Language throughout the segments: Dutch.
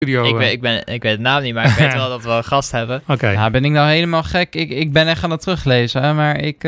studio. Ik weet de naam niet, maar ik weet wel dat we een gast hebben. Oké. Ja, ben ik nou helemaal gek? Ik ben echt aan het teruglezen, hè, maar ik...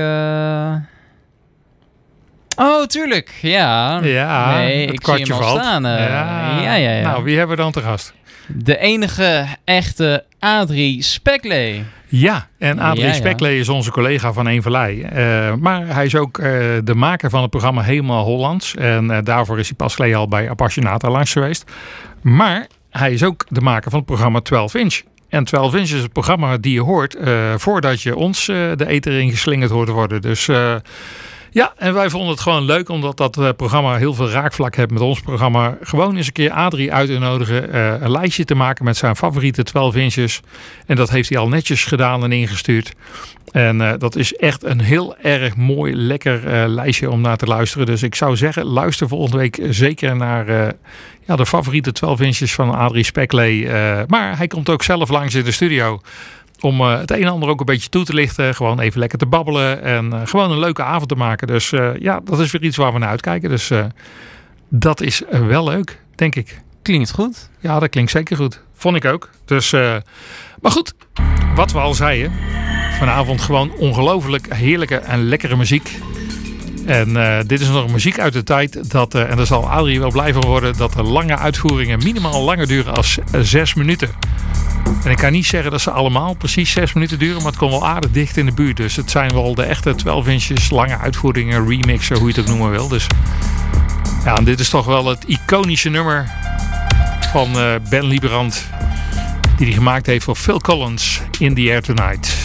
Oh, tuurlijk. Ja. Ja, nee, het ik zie hem kwartje al valt. staan. Ja. Nou, wie hebben we dan te gast? De enige echte Adrie Spekley. Ja, en Adrie Ja. Spekley is onze collega van Eemverlei. Maar hij is ook de maker van het programma Helemaal Hollands. En daarvoor is hij pas geleden al bij Appassionata langs geweest. Maar hij is ook de maker van het programma 12 Inch. En 12 Inch is het programma die je hoort voordat je ons de eter in geslingerd hoort worden. Dus... ja, en wij vonden het gewoon leuk omdat dat programma heel veel raakvlak heeft met ons programma. Gewoon eens een keer Adrie uit te nodigen. Een lijstje te maken met zijn favoriete 12 inches. En dat heeft hij al netjes gedaan en ingestuurd. En dat is echt een heel erg mooi, lekker lijstje om naar te luisteren. Dus ik zou zeggen, luister volgende week zeker naar de favoriete 12 inches van Adrie Spekley. Maar hij komt ook zelf langs in de studio. Om het een en ander ook een beetje toe te lichten. Gewoon even lekker te babbelen. En gewoon een leuke avond te maken. Dus dat is weer iets waar we naar uitkijken. Dus dat is wel leuk, denk ik. Klinkt goed. Ja, dat klinkt zeker goed. Vond ik ook. Dus, maar goed, wat we al zeiden. Vanavond gewoon ongelooflijk heerlijke en lekkere muziek. En dit is nog muziek uit de tijd dat, en daar zal Adrie wel blij van worden, dat de lange uitvoeringen minimaal langer duren als 6 minuten. En ik kan niet zeggen dat ze allemaal precies 6 minuten duren, maar het komt wel aardig dicht in de buurt. Dus het zijn wel de echte 12 inches, lange uitvoeringen, remixen, hoe je het ook noemen wil. Dus ja, en dit is toch wel het iconische nummer van Ben Lieberand, die hij gemaakt heeft voor Phil Collins, In the Air Tonight.